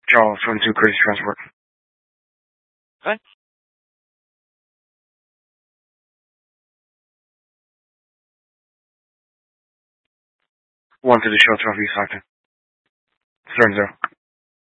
Charles 22 Crazy Transport. Okay. One to the show, 12 East Stockton. Stern 0.